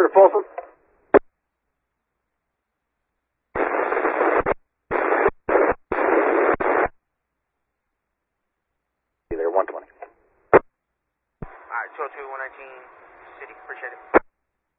to Folsom. There, 120. Alright, 202, 119, City, appreciate it.